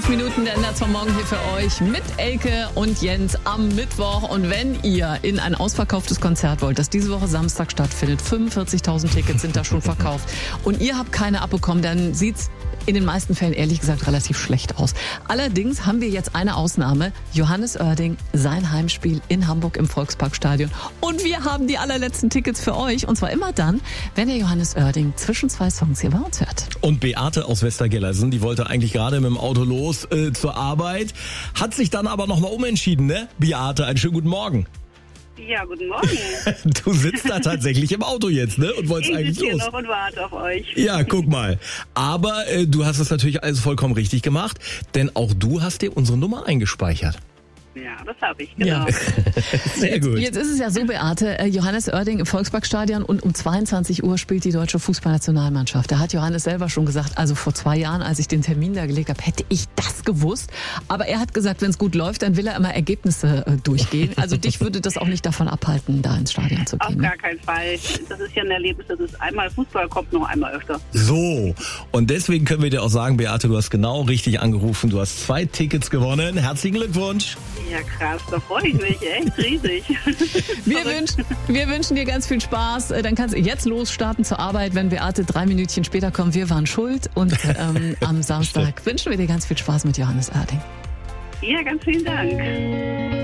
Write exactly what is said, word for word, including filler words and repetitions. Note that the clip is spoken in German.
Minuten der Ender zum Morgen hier für euch mit Elke und Jens am Mittwoch. Und wenn ihr in ein ausverkauftes Konzert wollt, das diese Woche Samstag stattfindet, fünfundvierzigtausend Tickets sind da schon verkauft und ihr habt keine abbekommen, dann sieht's in den meisten Fällen ehrlich gesagt relativ schlecht aus. Allerdings haben wir jetzt eine Ausnahme. Johannes Oerding, sein Heimspiel in Hamburg im Volksparkstadion. Und wir haben die allerletzten Tickets für euch. Und zwar immer dann, wenn ihr Johannes Oerding zwischen zwei Songs hier bei uns hört. Und Beate aus Westergellersen, die wollte eigentlich gerade mit dem Auto los äh, zur Arbeit, hat sich dann aber nochmal umentschieden, ne? Beate, einen schönen guten Morgen. Ja, guten Morgen. Du sitzt da tatsächlich im Auto jetzt, ne? Und wolltest Ich eigentlich sitze hier los. noch und warte auf euch. Ja, guck mal. Aber äh, du hast es natürlich alles vollkommen richtig gemacht, denn auch du hast dir unsere Nummer eingespeichert. Ja, das habe ich, genau. Ja. Sehr gut. Jetzt ist es ja so, Beate, äh, Johannes Oerding im Volksparkstadion und um zweiundzwanzig Uhr spielt die deutsche Fußballnationalmannschaft. Da hat Johannes selber schon gesagt, also vor zwei Jahren, als ich den Termin da gelegt habe, hätte ich das gewusst. Aber er hat gesagt, wenn es gut läuft, dann will er immer Ergebnisse äh, durchgehen. Also dich würde das auch nicht davon abhalten, da ins Stadion zu Auf gehen. gar keinen Fall. Das ist ja ein Erlebnis, das ist einmal Fußball, kommt noch einmal öfter. So, und deswegen können wir dir auch sagen, Beate, du hast genau richtig angerufen. Du hast zwei Tickets gewonnen. Herzlichen Glückwunsch. Ja, krass, da freue ich mich, echt riesig. Wir wünschen, wir wünschen dir ganz viel Spaß. Dann kannst du jetzt losstarten zur Arbeit, wenn Beate drei Minütchen später kommt. Wir waren schuld und ähm, am Samstag wünschen wir dir ganz viel Spaß mit Johannes Oerding. Ja, ganz vielen Dank.